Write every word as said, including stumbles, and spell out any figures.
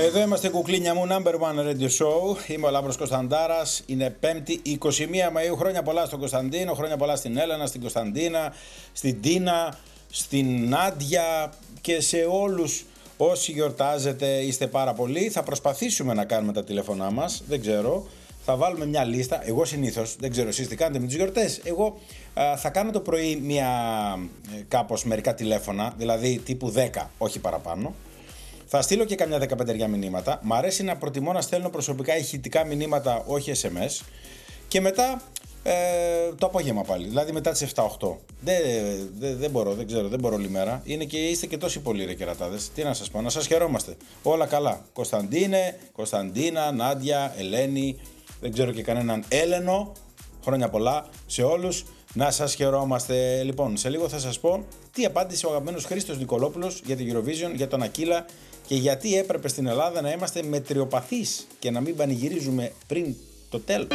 Εδώ είμαστε, κουκλίνια μου, number one radio show. Είμαι ο Λάμπρος Κωνσταντάρας. Είναι Πέμπτη, εικοστή πρώτη Μαΐου. Χρόνια πολλά στον Κωνσταντίνο, χρόνια πολλά στην Έλενα, στην Κωνσταντίνα, στην Τίνα, στην Νάντια και σε όλους όσοι γιορτάζετε. Είστε πάρα πολλοί. Θα προσπαθήσουμε να κάνουμε τα τηλέφωνά μας. Δεν ξέρω. Θα βάλουμε μια λίστα. Εγώ συνήθως, δεν ξέρω εσείς τι κάνετε με τις γιορτές. Εγώ α, θα κάνω το πρωί μια ε, κάπως μερικά τηλέφωνα, δηλαδή τύπου δέκα, όχι παραπάνω. Θα στείλω και καμιά δεκαπέντε μηνύματα. Μ' αρέσει να προτιμώ να στέλνω προσωπικά ηχητικά μηνύματα, όχι ες εμ ες. Και μετά ε, το απόγευμα πάλι, δηλαδή μετά τις επτά οχτώ. Δεν δε, δε μπορώ, δεν ξέρω, δεν μπορώ όλη μέρα. Είναι και, είστε και τόσοι πολλοί ρε κερατάδες. Τι να σας πω, να σας χαιρόμαστε. Όλα καλά. Κωνσταντίνε, Κωνσταντίνα, Νάντια, Ελένη, δεν ξέρω και κανέναν Έλενο. Χρόνια πολλά σε όλους. Να σας χαιρόμαστε. Λοιπόν, σε λίγο θα σας πω τι απάντησε ο αγαπημένος Χρήστος Νικολόπουλος για την Eurovision, για τον Ακύλα και γιατί έπρεπε στην Ελλάδα να είμαστε μετριοπαθείς και να μην πανηγυρίζουμε πριν το τέλος.